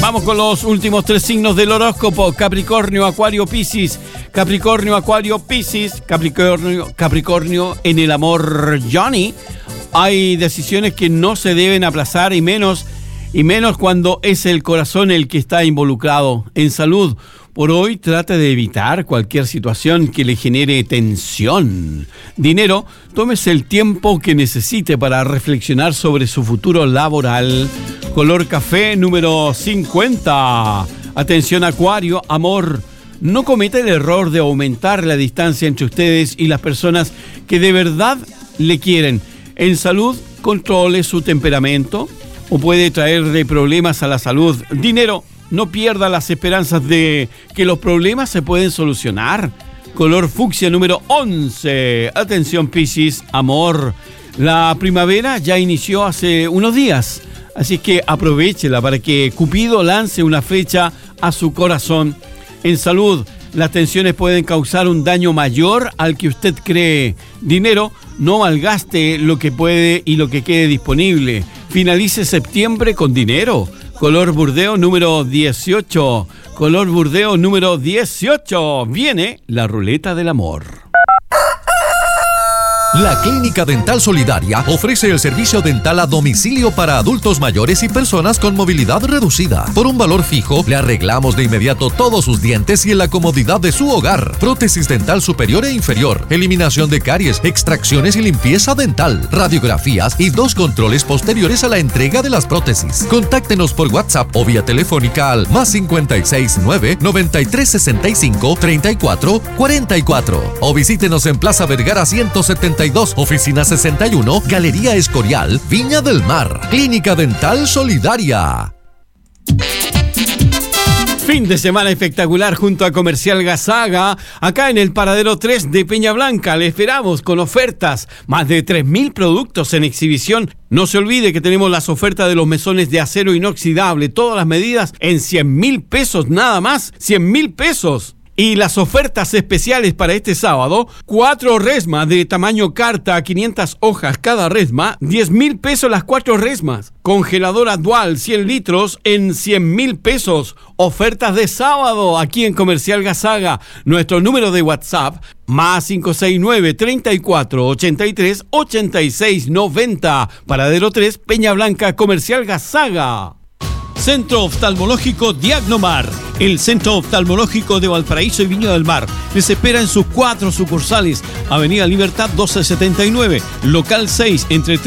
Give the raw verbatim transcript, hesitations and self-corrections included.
Vamos con los últimos tres signos del horóscopo. Capricornio, Acuario, Piscis. Capricornio, Acuario, Piscis. Capricornio, Capricornio en el amor, Johnny. Hay decisiones que no se deben aplazar y menos, y menos cuando es el corazón el que está involucrado. En salud, por hoy trate de evitar cualquier situación que le genere tensión. Dinero, tómese el tiempo que necesite para reflexionar sobre su futuro laboral. Color café número cincuenta. Atención Acuario, amor. No cometa el error de aumentar la distancia entre ustedes y las personas que de verdad le quieren. En salud, controle su temperamento o puede traerle problemas a la salud. Dinero, no pierda las esperanzas de que los problemas se pueden solucionar. Color fucsia número once. Atención Piscis, amor. La primavera ya inició hace unos días, así que aprovéchela para que Cupido lance una flecha a su corazón. En salud, las tensiones pueden causar un daño mayor al que usted cree. Dinero, no malgaste lo que puede y lo que quede disponible. Finalice septiembre con dinero. Color burdeo número dieciocho. Color burdeo número dieciocho. Viene la ruleta del amor. La Clínica Dental Solidaria ofrece el servicio dental a domicilio para adultos mayores y personas con movilidad reducida. Por un valor fijo, le arreglamos de inmediato todos sus dientes y en la comodidad de su hogar. Prótesis dental superior e inferior, eliminación de caries, extracciones y limpieza dental, radiografías y dos controles posteriores a la entrega de las prótesis. Contáctenos por WhatsApp o vía telefónica al más cincuenta y seis nueve, noventa y tres sesenta y cinco, treinta y cuatro cuarenta y cuatro o visítenos en Plaza Vergara ciento setenta y dos, oficina sesenta y uno, Galería Escorial, Viña del Mar. Clínica Dental Solidaria. Fin de semana espectacular junto a Comercial Gazaga, acá en el Paradero tres de Peña Blanca. Le esperamos con ofertas, más de tres mil productos en exhibición. No se olvide que tenemos las ofertas de los mesones de acero inoxidable, todas las medidas en cien mil pesos nada más, cien mil pesos. Y las ofertas especiales para este sábado, cuatro resmas de tamaño carta, quinientas hojas cada resma, diez mil pesos las cuatro resmas. Congeladora dual, cien litros en cien mil pesos. Ofertas de sábado aquí en Comercial Gazaga. Nuestro número de WhatsApp, más cinco seis nueve, treinta y cuatro, ochenta y tres, ochenta y seis, noventa. Paradero tres, Peña Blanca, Comercial Gazaga. Centro Oftalmológico Diagnomar, el Centro Oftalmológico de Valparaíso y Viña del Mar. Les espera en sus cuatro sucursales. Avenida Libertad doce setenta y nueve, local seis, entre